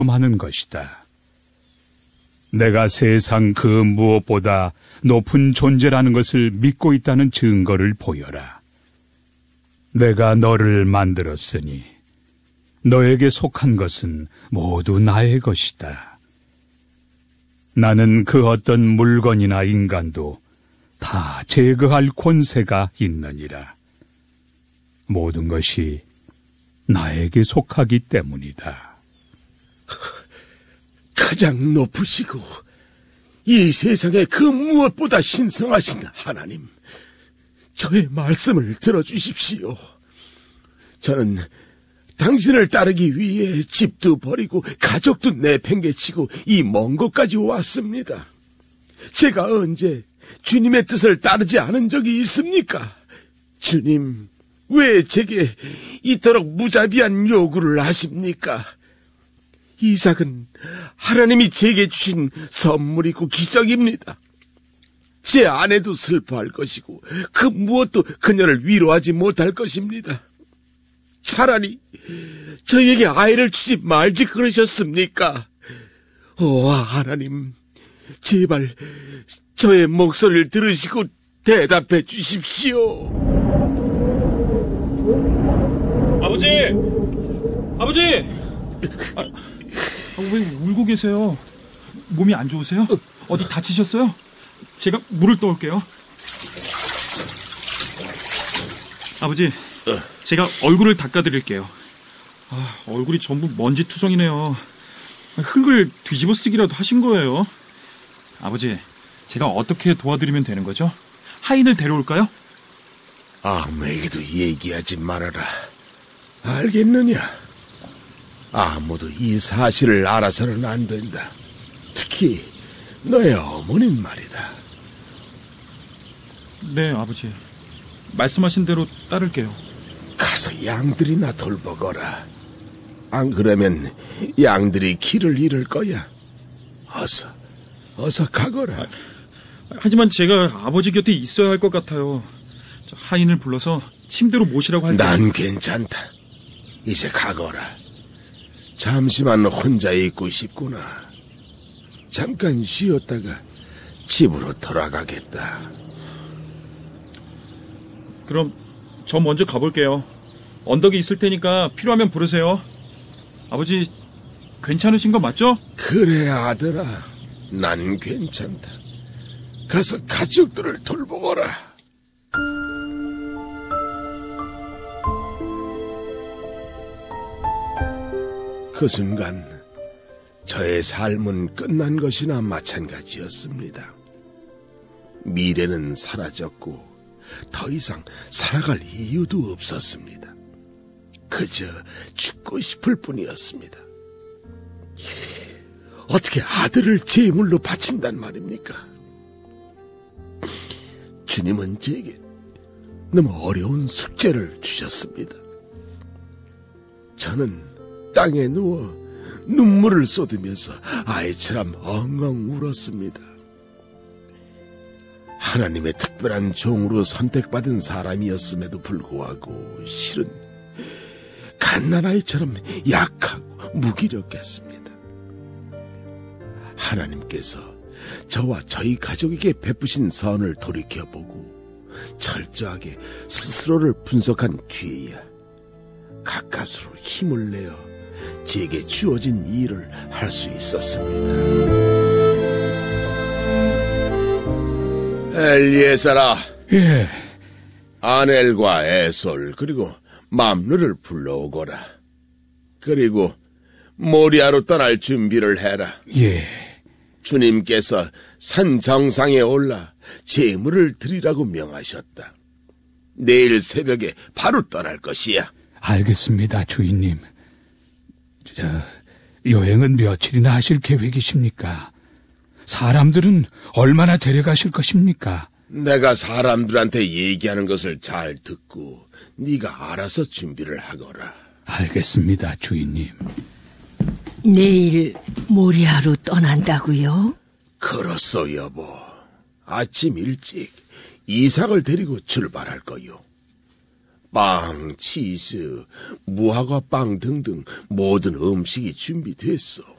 하는 것이다. 내가 세상 그 무엇보다 높은 존재라는 것을 믿고 있다는 증거를 보여라. 내가 너를 만들었으니 너에게 속한 것은 모두 나의 것이다. 나는 그 어떤 물건이나 인간도 다 제거할 권세가 있느니라. 모든 것이 나에게 속하기 때문이다. 가장 높으시고 이 세상에 그 무엇보다 신성하신 하나님, 저의 말씀을 들어주십시오. 저는 당신을 따르기 위해 집도 버리고 가족도 내팽개치고 이 먼 곳까지 왔습니다. 제가 언제 주님의 뜻을 따르지 않은 적이 있습니까? 주님, 왜 제게 이토록 무자비한 요구를 하십니까? 이삭은 하나님이 제게 주신 선물이고 기적입니다. 제 아내도 슬퍼할 것이고 그 무엇도 그녀를 위로하지 못할 것입니다. 차라리 저에게 아이를 주지 말지 그러셨습니까? 오 하나님, 제발 저의 목소리를 들으시고 대답해 주십시오. 아버지! 왜 울고 계세요? 몸이 안 좋으세요? 어디 다치셨어요? 제가 물을 떠올게요. 아버지, 제가 얼굴을 닦아드릴게요. 얼굴이 전부 먼지투성이네요. 흙을 뒤집어 쓰기라도 하신 거예요. 아버지, 제가 어떻게 도와드리면 되는 거죠? 하인을 데려올까요? 아무에게도 얘기하지 말아라. 알겠느냐? 아무도 이 사실을 알아서는 안 된다. 특히 너의 어머니는 말이다. 네, 아버지. 말씀하신 대로 따를게요. 가서 양들이나 돌보거라. 안 그러면 양들이 길을 잃을 거야. 어서 가거라. 하지만 제가 아버지 곁에 있어야 할 것 같아요. 하인을 불러서 침대로 모시라고 할게요. 난 괜찮다. 이제 가거라. 잠시만 혼자 있고 싶구나. 잠깐 쉬었다가 집으로 돌아가겠다. 그럼 저 먼저 가볼게요. 언덕에 있을 테니까 필요하면 부르세요. 아버지, 괜찮으신 거 맞죠? 그래 아들아, 난 괜찮다. 가서 가족들을 돌보거라. 그 순간 저의 삶은 끝난 것이나 마찬가지였습니다. 미래는 사라졌고 더 이상 살아갈 이유도 없었습니다. 그저 죽고 싶을 뿐이었습니다. 어떻게 아들을 제물로 바친단 말입니까? 주님은 제게 너무 어려운 숙제를 주셨습니다. 저는 땅에 누워 눈물을 쏟으면서 아이처럼 엉엉 울었습니다. 하나님의 특별한 종으로 선택받은 사람이었음에도 불구하고 실은 갓난아이처럼 약하고 무기력했습니다. 하나님께서 저와 저희 가족에게 베푸신 선을 돌이켜보고 철저하게 스스로를 분석한 뒤에야 가까스로 힘을 내어 제게 주어진 일을 할 수 있었습니다. 엘리에셀아, 예. 아넬과 에솔 그리고 맘르를 불러오거라. 그리고 모리아로 떠날 준비를 해라. 예. 주님께서 산 정상에 올라 제물을 드리라고 명하셨다. 내일 새벽에 바로 떠날 것이야. 알겠습니다, 주인님. 여행은 며칠이나 하실 계획이십니까? 사람들은 얼마나 데려가실 것입니까? 내가 사람들한테 얘기하는 것을 잘 듣고 네가 알아서 준비를 하거라. 알겠습니다, 주인님. 내일 모리아로 떠난다고요? 그렇소, 여보. 아침 일찍 이삭을 데리고 출발할 거요. 빵, 치즈, 무화과 빵 등등 모든 음식이 준비됐어.